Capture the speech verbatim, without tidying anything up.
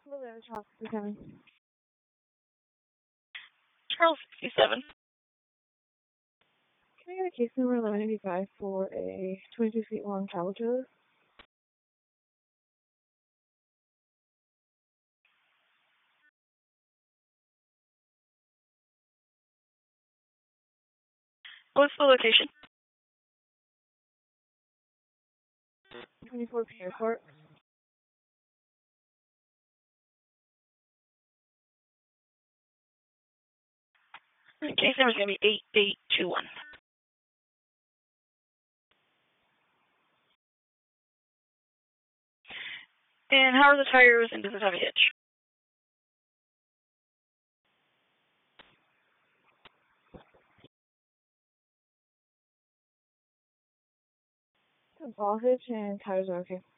Hello, Charles coming. Charles sixty-seven. Can I get a case number eleven eighty-five for a twenty-two feet long calico? What's the location? twenty-four P Airport. Case number is going to be eight eight two one. And how are the tires, and does it have a hitch? Ball hitch and tires are okay.